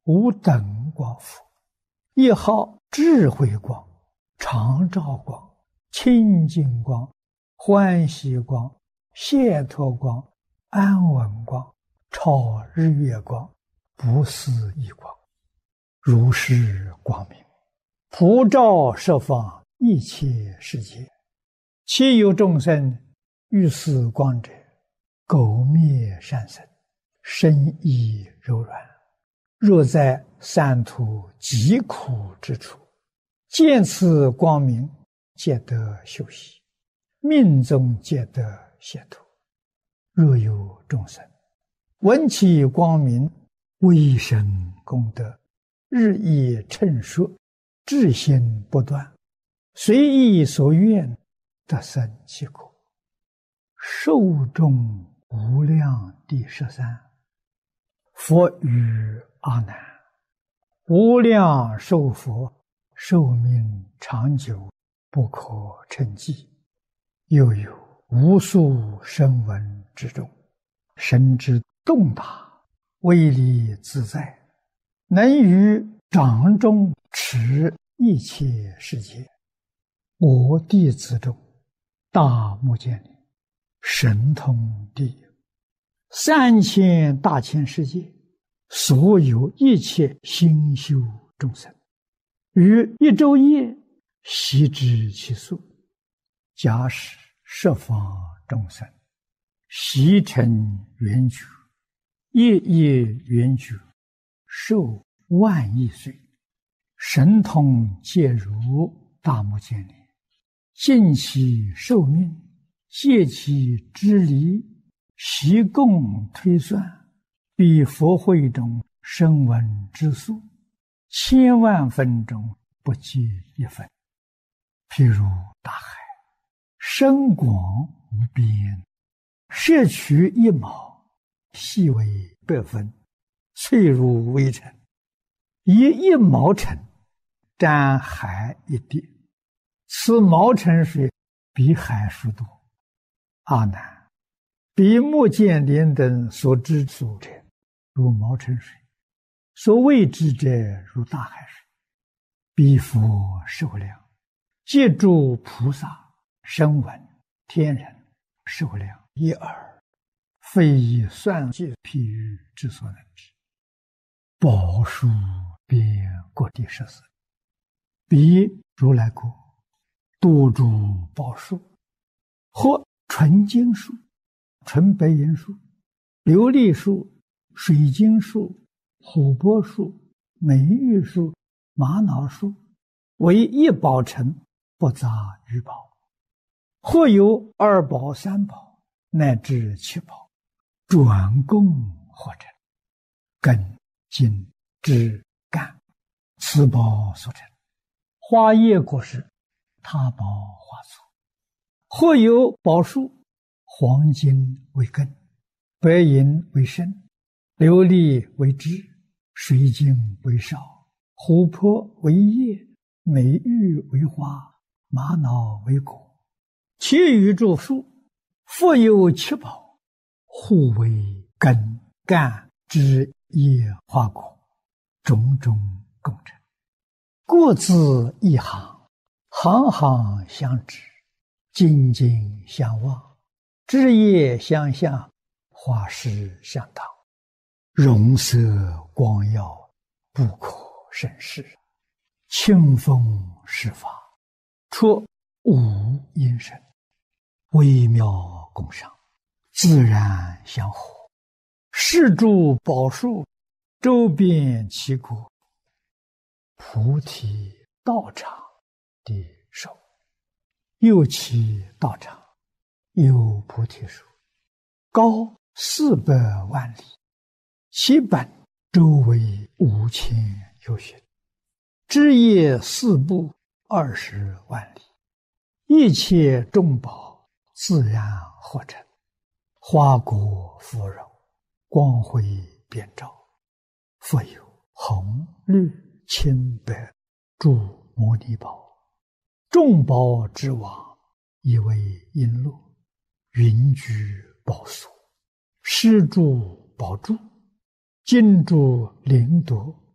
无等光佛，一号智慧光、常照光、清净光、欢喜光、解脱光、安稳光、超日月光、不思议光，如是光明，普照十方一切世界。其有众生遇此光者，苟灭善生，身意柔软。若在三途极苦之处，见此光明，皆得休息，命中皆得解脱。若有众生闻其光明，微生功德，日益称说，至心不断，随意所愿，得生其果。寿终无量第13。佛语阿难：无量寿佛，寿命长久，不可称计。又有无数声闻之众，神之动大，威力自在，能于掌中持一切世界。我弟子中，大目犍连，神通第一，3000大千世界，所有一切心修众生，于一昼夜悉知其数。假使十方众生悉成圆觉，夜夜圆觉，寿万亿岁，神通皆如大目犍连，尽其寿命，戒其支离，习共推算，比佛会中声闻之数，千万分中不计一分。譬如大海，深广无边，摄取一毛，细为100分，脆如微尘，以1毛尘沾海一滴，此毛尘水比海数多。阿难，比目犍连等所知数者，如毛尘水；所未知者，如大海水。彼佛寿量，皆诸菩萨、声闻、天人寿量一耳，非以算计譬喻之所能知。宝树遍各地14，彼如来国，多诸宝树，或纯金树、纯白银树、琉璃树、水晶树、琥珀树、美玉树、玛瑙树，为一宝城，不杂于宝。或有2宝、3宝，乃至7宝，转供或成，根、茎、枝、干，此宝所成。花叶果实，他宝花簇。或有宝树，黄金为根，白银为身，琉璃为枝，水晶为少，琥珀为叶，美玉为花，玛瑙为果。其余诸树，复有7宝，互为根、干、枝、叶、花果，种种共成，各自一行，行行相知，茎茎相望，枝叶相向，花实相当，容色光耀，不可胜视。清风施法，出无因声，微妙共赏，自然相合。是诸宝树，周遍其国，菩提道场的手。又其道场，有菩提树，高400万里，其本周围5000由旬，枝叶4部20万里，一切众宝自然合成，花果芙蓉，光辉遍照，复有红、绿、青、白诸摩尼宝。众宝之王，以为璎珞，云居宝所，施诸宝柱，金珠灵铎，